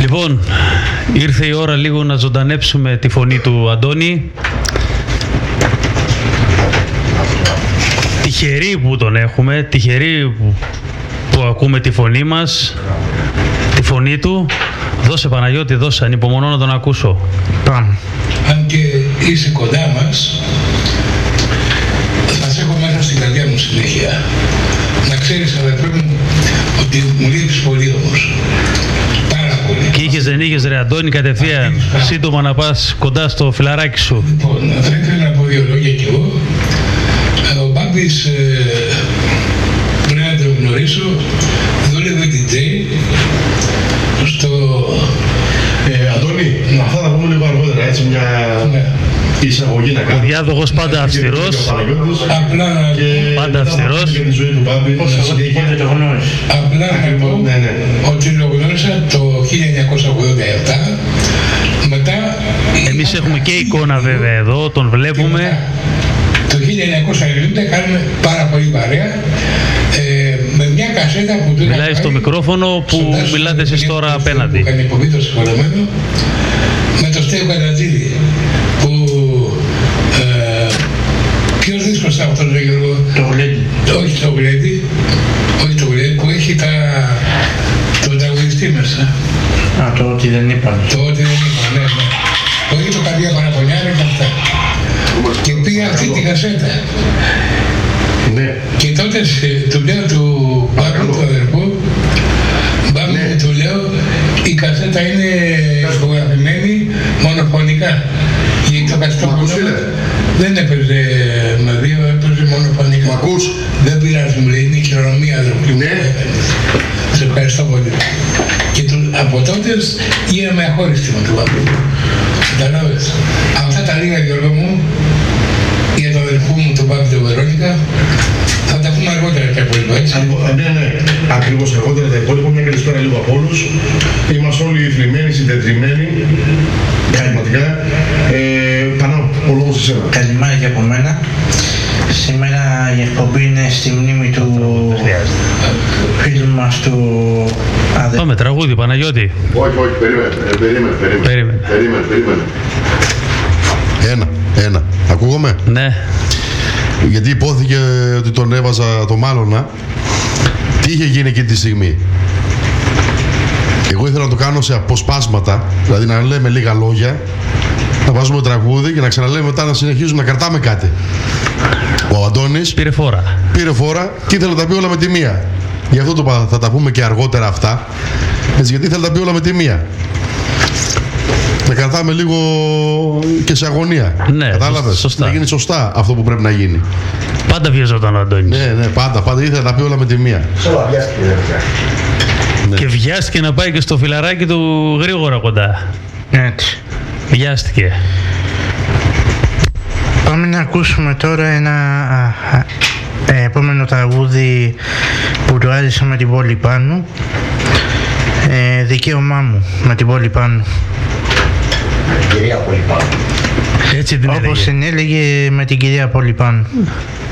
Λοιπόν, ήρθε η ώρα λίγο να ζωντανέψουμε τη φωνή του Αντώνη. Τυχεροί που τον έχουμε, τυχεροί που ακούμε τη φωνή μας, τη φωνή του. Δώσε Παναγιώτη, δώσε, ανυπομονώ να τον ακούσω. Πάμε. Αν και είσαι κοντά μας, θα σε έχω μέσα στην καρδιά μου συνέχεια. Να ξέρεις, αδερφέ μου, ότι μου λείπεις πολύ όμως. Πάρα πολύ. Και είχες δεν είχες ρε Αντώνη κατευθείαν, σύντομα να πας κοντά στο φιλαράκι σου. Λοιπόν, θα ήθελα να πω δύο λόγια κι εγώ. Ο Μπάμπης, πρέπει να τον γνωρίσω, δούλευε DJ στο... Αντώνη, αυτά θα πούμε λίγο αργότερα, έτσι μια εισαγωγή να κάνουμε. Ο διάδοχος πάντα αυστηρός. Απλά να πάντα αυστηρός. Για τη ζωή του Μπάμπη, απλά να πω ότι το γνώρισα το 1987, μετά... Εμείς έχουμε και εικόνα βέβαια εδώ, τον βλέπουμε. Το 1990 κάνουμε πάρα πολύ παρέα με μια κασέτα που του μιλάει στο μικρόφωνο που μιλάτε εσείς τώρα απέναντι. Που κάνει υποβεί το συγχωρεμένο με το Στέο Κατατζίδη που ποιος δίσκος αυτός ρε Γιώργο? Το Γουλέντι. Όχι το Γουλέντι, όχι το Γουλέντι που έχει τον τραγουδιστή μέσα. Α, το ότι δεν είπαν. Το ότι δεν είπαν, ναι, ναι. Το έχει το Καρδιά Παραπονιάρα και αυτά. Και πήγα αυτή τη κασέτα. Ναι. Και τότε του λέω του Μπάμπη του αδερφού, Μπάμπη του λέω, η κασέτα είναι ηχογραφημένη μονοφωνικά. Γιατί το καστόχωνο δεν έπαιζε με δύο, έπαιζε μονοφωνικά. Μ' ακούς? Δεν πειράζει, μου λέει, είναι η χειρονομία αδερφή. Ναι. Σε ευχαριστώ πολύ. Και από τότε γίναμε αχώριστοι με τον Μπάμπη. Καταλάβες. Αυτά τα λίγα, Γιώργο μου, για τον αδερφού μου, τον Μπάμπη του Βερόνικα, θα τα πούμε αργότερα τα υπόλοιπα, έτσι. Ναι, ναι, ακριβώς αργότερα τα υπόλοιπα. Μια καλησπέρα λίγο από όλους. Είμαστε όλοι θλιμμένοι, συντετριμένοι. Πραγματικά. Πανώ, ο λόγος σε εσένα. Καλημέρα και από μένα. Σήμερα η εκπομπή είναι στη μνήμη του φίλου μας του αδερφού. Πάμε τραγούδι Παναγιώτη. Όχι, περίμενε. Ένα. Ακούγομαι? Ναι. Γιατί υπόθηκε ότι τον έβαζα το Μάλωνα. Τι είχε γίνει εκείνη τη στιγμή? Εγώ ήθελα να το κάνω σε αποσπάσματα, δηλαδή να λέμε λίγα λόγια, να βάζουμε τραγούδι και να ξαναλέμε μετά, να συνεχίζουμε να κρατάμε κάτι. Ο Αντώνης πήρε φόρα και ήθελε να τα πει όλα με τη μία. Γι' αυτό θα τα πούμε και αργότερα αυτά. Έτσι, γιατί ήθελε να τα πει όλα με τη μία. Να κρατάμε λίγο και σε αγωνία. Ναι, κατάλαβες? σωστά. Να γίνει σωστά αυτό που πρέπει να γίνει. Πάντα βιαζόταν ο Αντώνης. Ναι, πάντα ήθελε να τα πει όλα με τη μία. Ναι. Και βιάστηκε να πάει και στο φιλαράκι του γρήγορα κοντά. Έτσι. Βιάστηκε. Πάμε να ακούσουμε τώρα ένα επόμενο τραγούδι που του άρεσε με την πόλη πάνω. Δικαίωμά μου με την πόλη πάνω. Κυρία Πόλη πάνω. Έτσι την έλεγε. Όπως την έλεγε με την κυρία Πόλη πάνω.